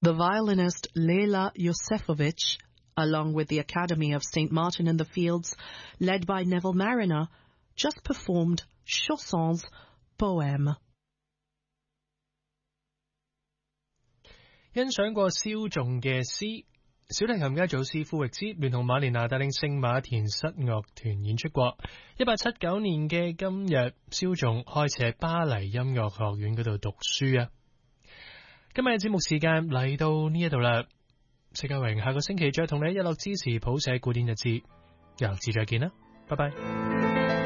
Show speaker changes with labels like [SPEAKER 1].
[SPEAKER 1] The violinist Leila Yosefovich, along with the Academy of St. Martin-in-the-Fields, led by Neville Mariner, just performed Chausson's Poème.
[SPEAKER 2] 欣賞過蕭仲嘅詩，小提琴家祖斯傅域茲聯同馬連娜帶領聖馬田室樂團演出過。1879年嘅今日，蕭仲開始喺巴黎音樂學院嗰度讀書啊。今日嘅節目時間嚟到呢一度啦，石家榮下個星期再同你一樂支持譜寫古典日誌，由自再見啦，拜拜。